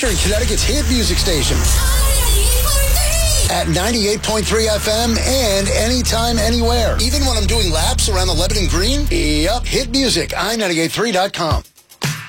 featuring Connecticut's hit music station. At 98.3 FM and anytime, anywhere. Even when I'm doing laps around the Lebanon Green? Yep. Hit music, i98.3.com.